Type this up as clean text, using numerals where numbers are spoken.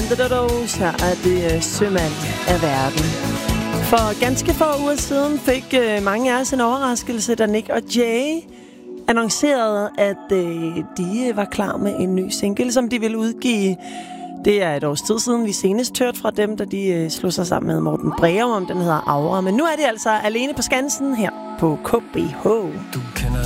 and the Dodos. Her er det Sømand af verden. For ganske få uger siden fik mange af os en overraskelse, da Nick og Jay annoncerede, at de var klar med en ny single, som de ville udgive. Det er et års tid siden, vi senest hørte fra dem, da de slog sig sammen med Morten Breum, om den hedder Aura. Men nu er de altså alene på Skansen her på KBH.